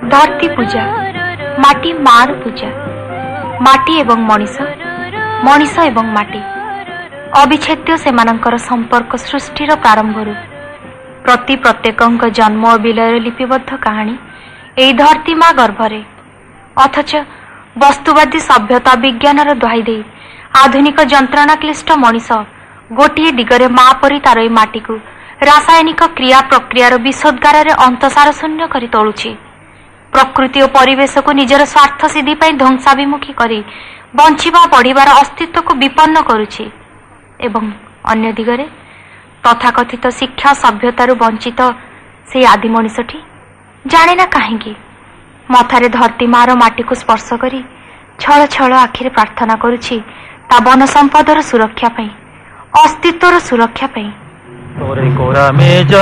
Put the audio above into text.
धरती पूजा माटी मार पूजा माटी एवं मनीष मनीष एवं माटी अविच्छेद्य सेमानंकर संपर्क सृष्टिर प्रारंभरू प्रति प्रत्येक जन्म और विलयर लिपिबद्ध कहानी एई धरती माँ गर्भरे अथच वस्तुवादी सभ्यता विज्ञानर दुहाई दे आधुनिक जंत्रणा क्लिष्ट मनीष गोटे दिगरे माँ परी तार एई माटी को रासायनिक क्रिया प्रक्रियार विषोद्गार अंतसार शून्य करी तोलुछि। प्रकृति और परिवेश को निजर स्वार्थ सिद्धि ध्वंसाभिमुखी करी बंचिबा बढ़िबार अस्तित्व को विपन्न करुछि एवं अन्य दिगरे तथाकथित शिक्षा सभ्यतारू वंचित से आदि मनीषटी जाने ना कहीं मथारे धरती मार माटी को स्पर्श करी छल छल आखिरे प्रार्थना करुछि ता वन संपदर सुरक्षा पई अस्तित्वर सुरक्षा पई।